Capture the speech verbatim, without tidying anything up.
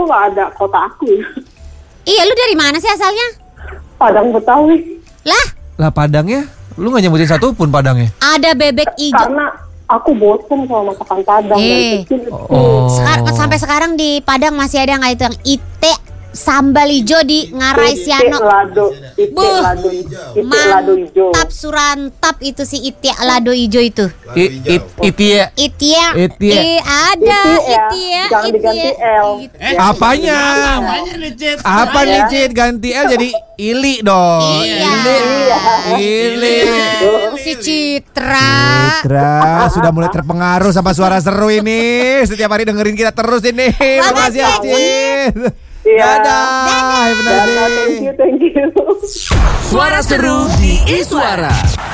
tuh nggak ada kota aku. Iya, lu dari mana sih asalnya? Padang Betawi. Lah? Lah Padangnya? Lu nggak nyebutin satu pun Padangnya? Ada bebek hijau. Karena aku bosen sama masakan Padang. Eh. Oh. Sekar- sampai sekarang di Padang masih ada nggak itu yang ite sambal hijau di Ngarai Siano? Ite lado, ite Buh. lado, ite lado hijau. Mantap surantap itu si ite lado hijau itu. I, it, itie. Itia. Itia. Eh, ada Iti ya, itia. jangan diganti L. Itia. Apanya? Apanya nih, Cid? Apa nih Ya. Cid? Ganti L jadi Ili dong. Iya. Ili. Ili. Si Citra. Citra sudah mulai terpengaruh sama suara seru ini. Setiap hari dengerin kita terus ini. Makasih ya Cid. Iya. Dadah. Have a nice Dadah, day. thank you, thank you. Suara seru di Iswara.